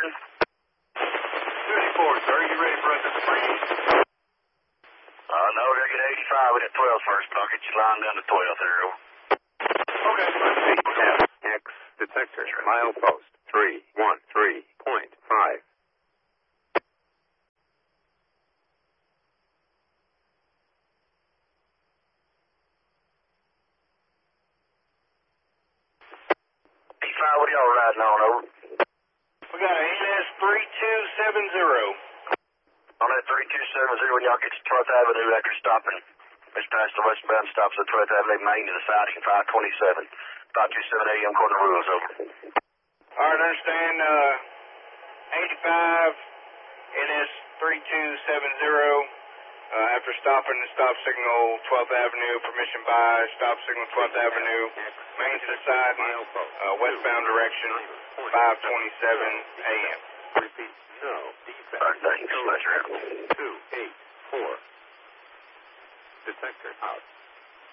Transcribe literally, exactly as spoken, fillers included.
Spartan? fifty-four, sir. You ready for us to freeze? Uh, no, they're getting eighty-five with that twelve first. I'll get you lined down to twelve there, over. Okay, let's see. F X detector, milepost three one three point five. eighty-five, what are y'all riding on, over? We got an N S three two seven zero. On that three two seven zero, when y'all get to twelfth Avenue after stopping, just past the westbound stops at twelfth Avenue, main to the siding, five twenty-seven. five twenty-seven A M, according to rules, over. All right, understand, uh, eighty-five, N S three two seven zero, uh, after stopping the stop signal twelfth Avenue, permission by stop signal twelfth Avenue, main to the side, uh, westbound direction, five twenty-seven A M. Repeat, no defect. All right, thanks. Pleasure. two eight four. Detector out.